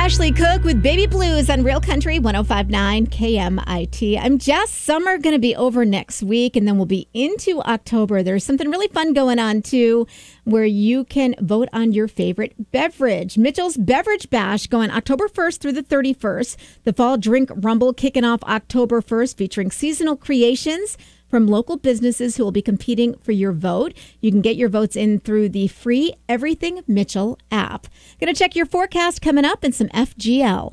Ashley Cook with Baby Blues on Real Country 105.9 KMIT. I'm Jess. Summer going to be over next week, and then we'll be into October. There's something really fun going on, too, where you can vote on your favorite beverage. Mitchell's Beverage Bash going October 1st through the 31st. The Fall Drink Rumble kicking off October 1st, featuring seasonal creations from local businesses who will be competing for your vote. You can get your votes in through the free Everything Mitchell app. Going to check your forecast coming up and some FGL.